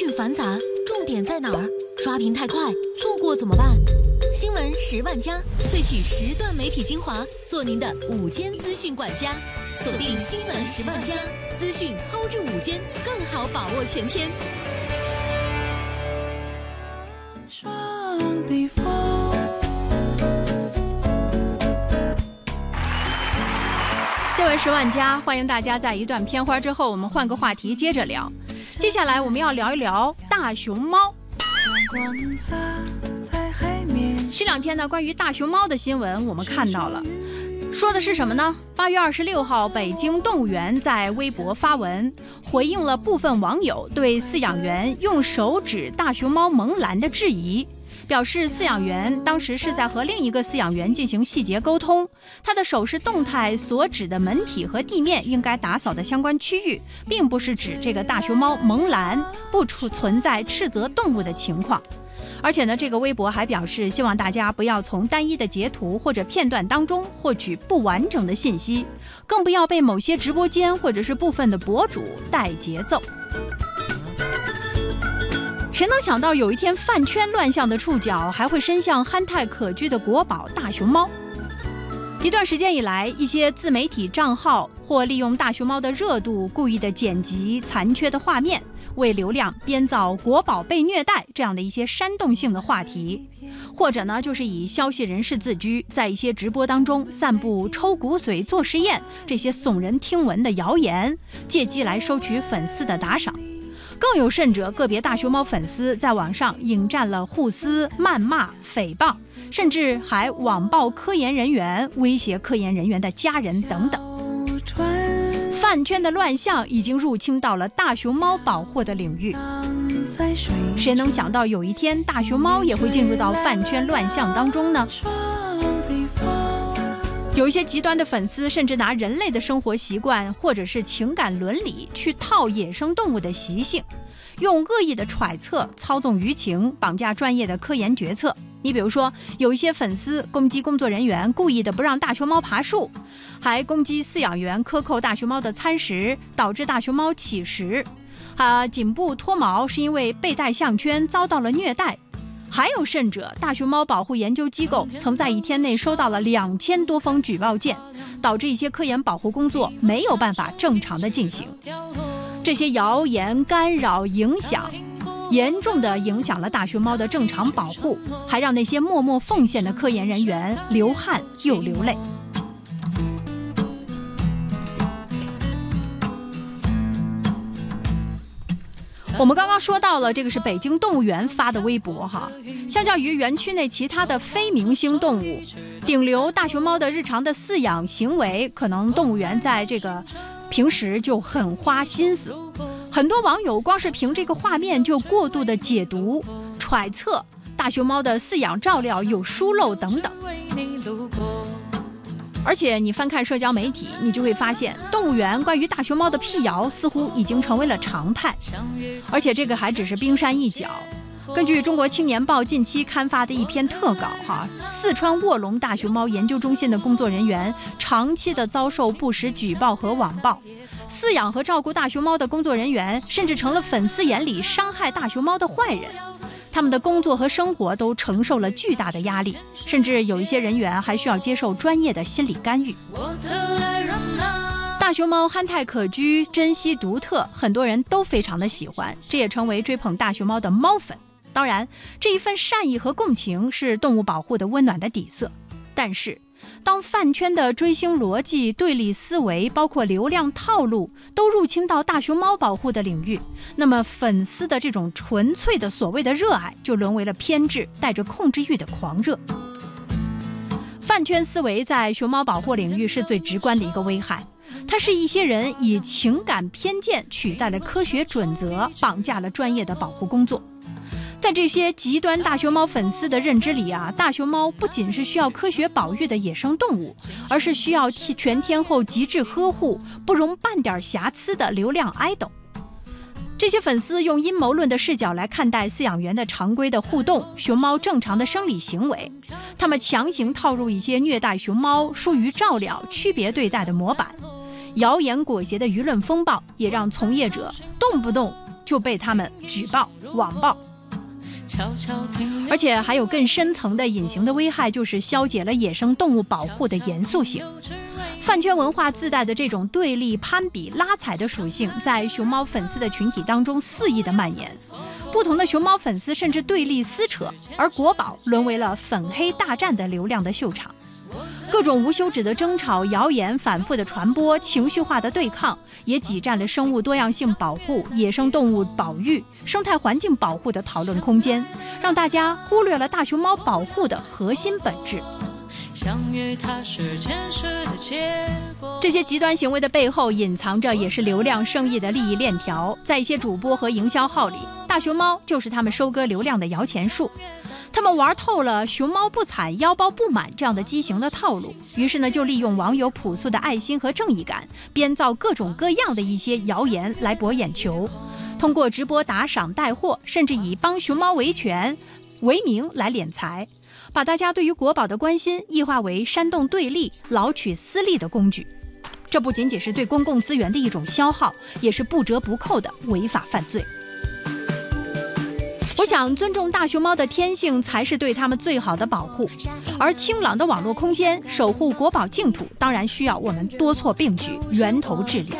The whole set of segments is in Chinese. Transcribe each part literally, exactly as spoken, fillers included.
讯繁杂，重点在哪儿？刷屏太快，错过怎么办？新闻十万加，萃取十段媒体精华，做您的午间资讯管家。锁定新闻十万加，资讯 hold 住午间，更好把握全天。 新闻十万加，欢迎大家在一段片花之后，我们换个话题接着聊。接下来我们要聊一聊大熊猫。这两天呢，关于大熊猫的新闻我们看到了，说的是什么呢？八月二十六号，北京动物园在微博发文，回应了部分网友对饲养员用手指大熊猫萌兰的质疑。表示饲养员当时是在和另一个饲养员进行细节沟通，他的手势动态所指的门体和地面应该打扫的相关区域，并不是指这个大熊猫萌兰不存在斥责动物的情况。而且呢，这个微博还表示，希望大家不要从单一的截图或者片段当中获取不完整的信息，更不要被某些直播间或者是部分的博主带节奏。谁能想到有一天饭圈乱象的触角还会伸向憨态可掬的国宝大熊猫？一段时间以来，一些自媒体账号或利用大熊猫的热度，故意的剪辑残缺的画面，为流量编造国宝被虐待这样的一些煽动性的话题，或者呢，就是以消息人士自居，在一些直播当中散布抽骨髓做实验这些耸人听闻的谣言，借机来收取粉丝的打赏。更有甚者，个别大熊猫粉丝在网上引战了互撕、谩骂、诽谤，甚至还网暴科研人员，威胁科研人员的家人等等。饭圈的乱象已经入侵到了大熊猫保护的领域。谁能想到有一天大熊猫也会进入到饭圈乱象当中呢？有一些极端的粉丝甚至拿人类的生活习惯或者是情感伦理去套野生动物的习性，用恶意的揣测操纵舆情，绑架专业的科研决策。你比如说，有一些粉丝攻击工作人员故意的不让大熊猫爬树，还攻击饲养员克扣大熊猫的餐食，导致大熊猫乞食，啊，颈部脱毛是因为背带项圈遭到了虐待。还有甚者，大熊猫保护研究机构曾在一天内收到了两千多封举报件，导致一些科研保护工作没有办法正常的进行。这些谣言干扰影响，严重的影响了大熊猫的正常保护，还让那些默默奉献的科研人员流汗又流泪。我们刚刚说到了，这个是北京动物园发的微博哈。相较于园区内其他的非明星动物，顶流大熊猫的日常的饲养行为，可能动物园在这个平时就很花心思。很多网友光是凭这个画面就过度的解读、揣测大熊猫的饲养照料有疏漏等等。而且你翻看社交媒体，你就会发现动物园关于大熊猫的辟谣似乎已经成为了常态。而且这个还只是冰山一角。根据中国青年报近期刊发的一篇特稿哈，四川卧龙大熊猫研究中心的工作人员长期的遭受不实举报和网暴，饲养和照顾大熊猫的工作人员甚至成了粉丝眼里伤害大熊猫的坏人。他们的工作和生活都承受了巨大的压力，甚至有一些人员还需要接受专业的心理干预。大熊猫憨态可掬，珍稀独特，很多人都非常的喜欢，这也成为追捧大熊猫的猫粉。当然，这一份善意和共情是动物保护的温暖的底色。但是，当饭圈的追星逻辑、对立思维，包括流量套路，都入侵到大熊猫保护的领域，那么粉丝的这种纯粹的所谓的热爱，就沦为了偏执、带着控制欲的狂热。饭圈思维在熊猫保护领域是最直观的一个危害。它是一些人以情感偏见取代了科学准则，绑架了专业的保护工作。在这些极端大熊猫粉丝的认知里啊，大熊猫不仅是需要科学保育的野生动物，而是需要全天候极致呵护、不容半点瑕疵的流量爱豆。这些粉丝用阴谋论的视角来看待饲养员的常规的互动、熊猫正常的生理行为，他们强行套入一些虐待熊猫、疏于照料、区别对待的模板。谣言裹挟的舆论风暴也让从业者动不动就被他们举报网暴。而且还有更深层的隐形的危害，就是消解了野生动物保护的严肃性。饭圈文化自带的这种对立、攀比、拉踩的属性，在熊猫粉丝的群体当中肆意的蔓延。不同的熊猫粉丝甚至对立撕扯，而国宝沦为了粉黑大战的流量的秀场。各种无休止的争吵、谣言反复的传播、情绪化的对抗，也挤占了生物多样性保护、野生动物保育、生态环境保护的讨论空间，让大家忽略了大熊猫保护的核心本质。这些极端行为的背后，隐藏着也是流量生意的利益链条。在一些主播和营销号里，大熊猫就是他们收割流量的摇钱树。他们玩透了熊猫不惨腰包不满这样的畸形的套路，于是呢，就利用网友朴素的爱心和正义感，编造各种各样的一些谣言来博眼球，通过直播打赏带货，甚至以帮熊猫维权为名来敛财，把大家对于国宝的关心异化为煽动对立、捞取私利的工具。这不仅仅是对公共资源的一种消耗，也是不折不扣的违法犯罪。我想尊重大熊猫的天性才是对它们最好的保护，而清朗的网络空间守护国宝净土，当然需要我们多措并举，源头治理。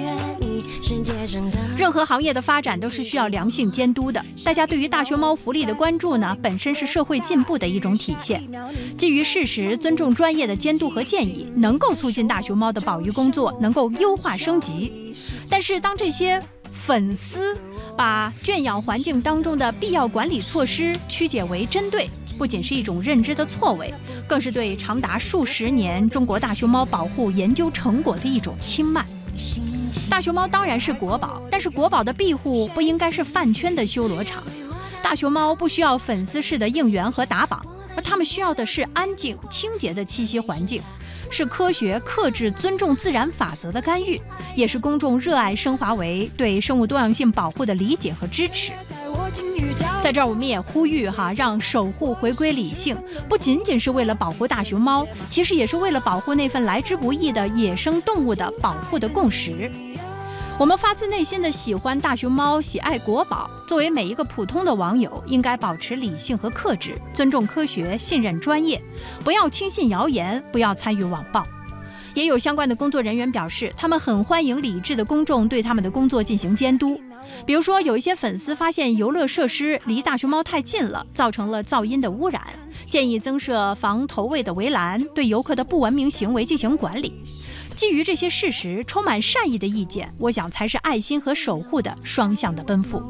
任何行业的发展都是需要良性监督的，大家对于大熊猫福利的关注呢，本身是社会进步的一种体现。基于事实，尊重专业的监督和建议，能够促进大熊猫的保育工作能够优化升级。但是当这些粉丝把圈养环境当中的必要管理措施曲解为针对，不仅是一种认知的错位，更是对长达数十年中国大熊猫保护研究成果的一种轻慢。大熊猫当然是国宝，但是国宝的庇护不应该是饭圈的修罗场。大熊猫不需要粉丝式的应援和打榜，而他们需要的是安静清洁的栖息环境，是科学克制尊重自然法则的干预，也是公众热爱升华为对生物多样性保护的理解和支持。在这儿我们也呼吁哈，让守护回归理性，不仅仅是为了保护大熊猫，其实也是为了保护那份来之不易的野生动物的保护的共识。我们发自内心的喜欢大熊猫，喜爱国宝，作为每一个普通的网友，应该保持理性和克制，尊重科学，信任专业，不要轻信谣言，不要参与网暴。也有相关的工作人员表示，他们很欢迎理智的公众对他们的工作进行监督。比如说，有一些粉丝发现游乐设施离大熊猫太近了，造成了噪音的污染，建议增设防投喂的围栏，对游客的不文明行为进行管理。基于这些事实，充满善意的意见，我想才是爱心和守护的双向的奔赴。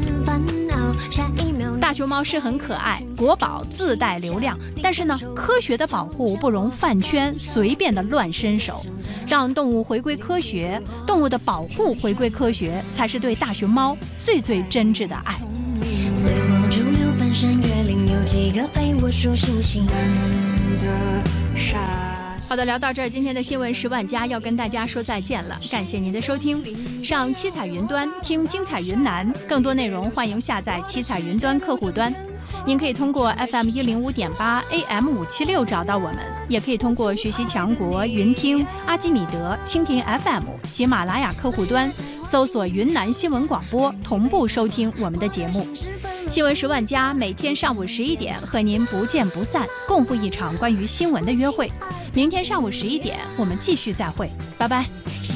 大熊猫是很可爱，国宝自带流量，但是呢，科学的保护不容饭圈随便的乱伸手，让动物回归科学，动物的保护回归科学，才是对大熊猫最最真挚的爱。随波逐流，翻山越岭，有几个陪我数星星的山。好的，聊到这儿，今天的新闻十万加要跟大家说再见了，感谢您的收听。上七彩云端听精彩云南，更多内容欢迎下载七彩云端客户端。您可以通过 F M 一零五点八 A M 五七六找到我们，也可以通过学习强国、云听、阿基米德、蜻蜓 F M、喜马拉雅客户端搜索云南新闻广播，同步收听我们的节目。新闻十万加每天上午十一点和您不见不散，共赴一场关于新闻的约会。明天上午十一点，我们继续再会，拜拜。